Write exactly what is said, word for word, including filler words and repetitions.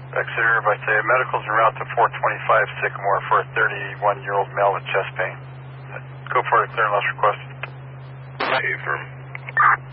Exeter, by say, medical's en route to four twenty-five Sycamore for a thirty-one-year-old male with chest pain. Go for it, clear unless requested. Affirm.